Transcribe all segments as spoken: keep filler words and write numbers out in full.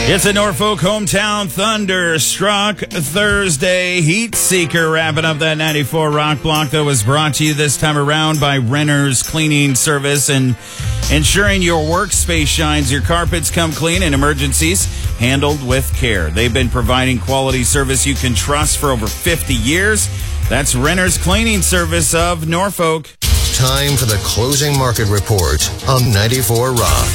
It's a Norfolk Hometown Thunderstruck Thursday. Heat Seeker wrapping up that ninety-four Rock Block that was brought to you this time around by Renner's Cleaning Service and ensuring your workspace shines, your carpets come clean, and emergencies handled with care. They've been providing quality service you can trust for over fifty years. That's Renner's Cleaning Service of Norfolk. Time for the closing market report on ninety-four Rock.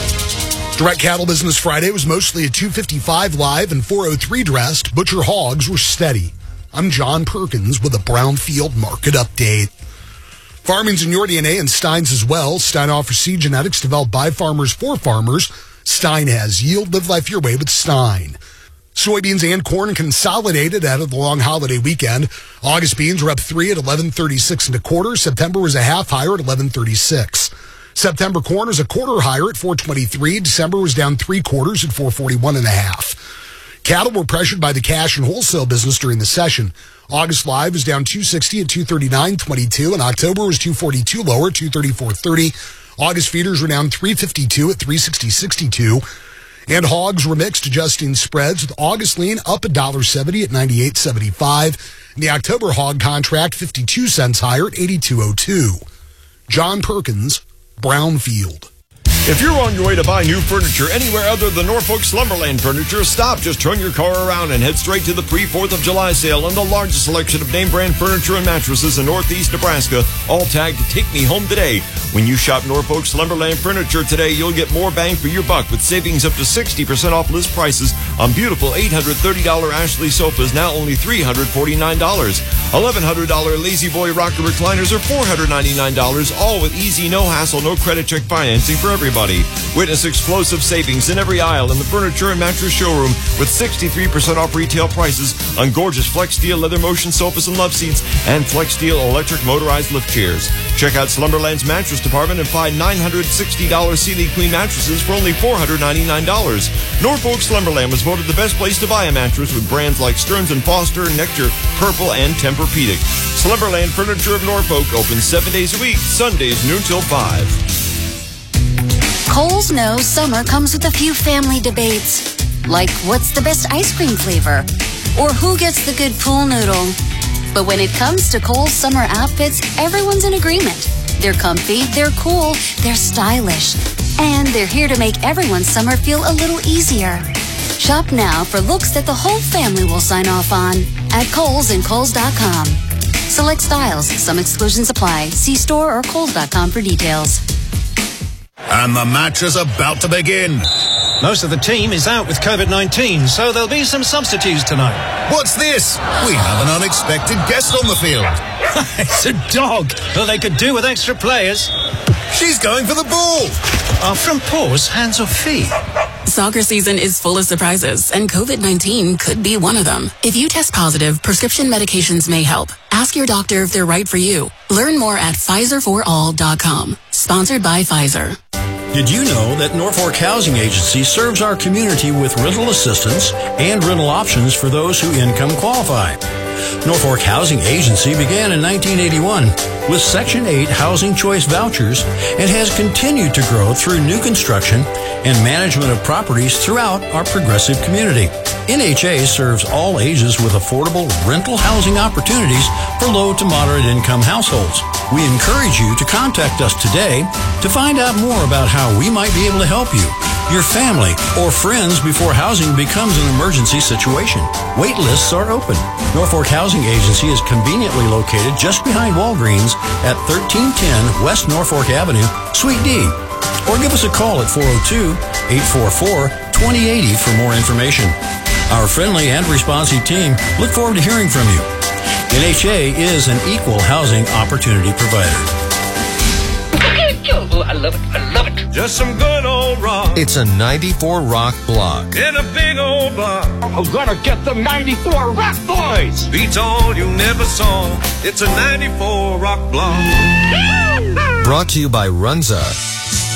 Direct Cattle Business Friday was mostly a two fifty-five live and four oh three dressed. Butcher hogs were steady. I'm John Perkins with a Brownfield market update. Farming's in your D N A and Stein's as well. Stein offers seed genetics developed by farmers for farmers. Stein has yield. Live life your way with Stein. Soybeans and corn consolidated out of the long holiday weekend. August beans were up three at eleven thirty-six and a quarter. September was a half higher at eleven thirty-six. September corn is a quarter higher at four twenty-three. December was down three quarters at four forty-one and a half. Cattle were pressured by the cash and wholesale business during the session. August live is down two sixty at two thirty-nine twenty-two, and October was two forty-two lower at two thirty-four thirty. August feeders were down three fifty-two at three sixty sixty-two. And hogs were mixed, adjusting spreads with August lean up one seventy at ninety-eight seventy-five. And the October hog contract fifty-two cents higher at eighty-two oh two. John Perkins, Brownfield. If you're on your way to buy new furniture anywhere other than Norfolk Slumberland Furniture, stop. Just turn your car around and head straight to the pre-fourth of July sale on the largest selection of name-brand furniture and mattresses in northeast Nebraska, all tagged Take Me Home Today. When you shop Norfolk Slumberland Furniture today, you'll get more bang for your buck with savings up to sixty percent off list prices on beautiful eight hundred thirty dollars Ashley sofas, now only three hundred forty-nine dollars. eleven hundred dollars Lazy Boy rocker recliners are four hundred ninety-nine dollars, all with easy, no-hassle, no credit check financing for everybody. Witness explosive savings in every aisle in the furniture and mattress showroom with sixty-three percent off retail prices on gorgeous Flex Steel leather motion sofas and love seats and Flex Steel electric motorized lift chairs. Check out Slumberland's mattress department and find nine hundred sixty dollars Sealy Queen mattresses for only four hundred ninety-nine dollars. Norfolk Slumberland was voted the best place to buy a mattress with brands like Stearns and Foster, Nectar, Purple, and Tempur-Pedic. Slumberland Furniture of Norfolk opens seven days a week, Sundays noon till five. Kohl's knows summer comes with a few family debates, like what's the best ice cream flavor, or who gets the good pool noodle. But when it comes to Kohl's summer outfits, everyone's in agreement. They're comfy, they're cool, they're stylish, and they're here to make everyone's summer feel a little easier. Shop now for looks that the whole family will sign off on at Kohl's and Kohl's dot com. Select styles, some exclusions apply. See store or Kohl's dot com for details. And the match is about to begin. Most of the team is out with COVID nineteen, so there'll be some substitutes tonight. What's this? We have an unexpected guest on the field. It's a dog. Well, they could do with extra players. She's going for the ball. Are from paws, hands or feet? Soccer season is full of surprises, and COVID nineteen could be one of them. If you test positive, prescription medications may help. Ask your doctor if they're right for you. Learn more at Pfizer for all dot com. Sponsored by Pfizer. Did you know that Norfolk Housing Agency serves our community with rental assistance and rental options for those who income qualify? Norfolk Housing Agency began in nineteen eighty-one with Section eight Housing Choice Vouchers and has continued to grow through new construction and management of properties throughout our progressive community. N H A serves all ages with affordable rental housing opportunities for low to moderate income households. We encourage you to contact us today to find out more about how we might be able to help you, your family, or friends before housing becomes an emergency situation. Wait lists are open. Norfolk Housing Agency is conveniently located just behind Walgreens at thirteen ten West Norfolk Avenue, Suite D. Or give us a call at four oh two, eight four four, two oh eight oh for more information. Our friendly and responsive team look forward to hearing from you. N H A is an equal housing opportunity provider. I love it. I love it. Just some good old rock. It's a ninety-four Rock Block. In a big old block. I'm gonna get the ninety-four Rock Boys. Beats all you never saw. It's a ninety-four Rock Block. Brought to you by Runza.